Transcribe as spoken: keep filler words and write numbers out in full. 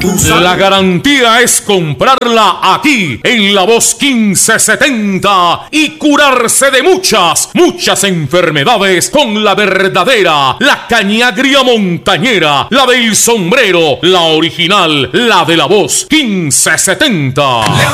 La garantía es comprarla aquí, en La Voz quince setenta, y curarse de muchas, muchas enfermedades con la verdadera, la cañagria montañera, la del sombrero, la original, la de La Voz quince setenta.